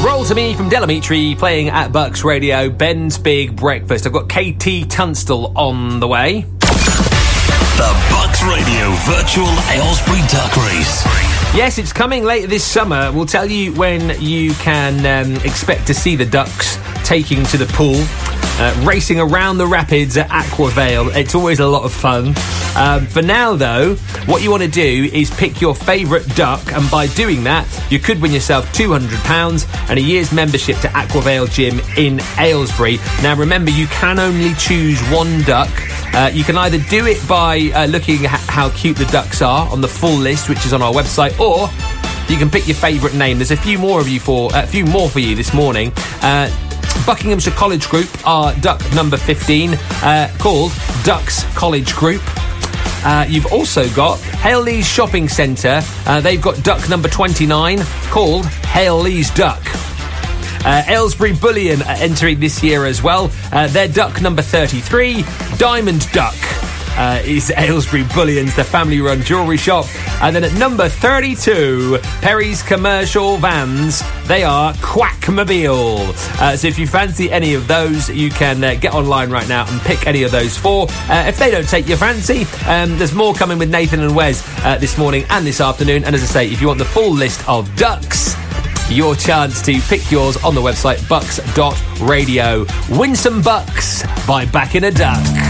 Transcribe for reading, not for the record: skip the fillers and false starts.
Roll to Me from Delamitri playing at Bucks Radio, Ben's Big Breakfast. I've got KT Tunstall on the way. The Bucks Radio Virtual Aylesbury Duck Race. Yes, it's coming later this summer. We'll tell you when you can expect to see the ducks taking to the pool, racing around the rapids at Aquavale. It's always a lot of fun. For now, though, what you want to do is pick your favourite duck, and by doing that, you could win yourself £200 and a year's membership to Aquavale Gym in Aylesbury. Now, remember, you can only choose one duck. You can either do it by looking at how cute the ducks are on the full list, which is on our website, or you can pick your favourite name. There's a few more for you this morning. Buckinghamshire College Group are duck number 15, called Ducks College Group. You've also got Hale-Lees Shopping Centre. They've got duck number 29, called Hale-Lees Duck. Aylesbury Bullion are entering this year as well. They're duck number 33, Diamond Duck. Is Aylesbury Bullion's, the family-run jewellery shop. And then at number 32, Perry's Commercial Vans, they are Quackmobile. So if you fancy any of those, you can get online right now and pick any of those four. If they don't take your fancy, there's more coming with Nathan and Wes this morning and this afternoon. And as I say, if you want the full list of ducks, your chance to pick yours on the website, bucks.radio. Win some bucks by backing a duck.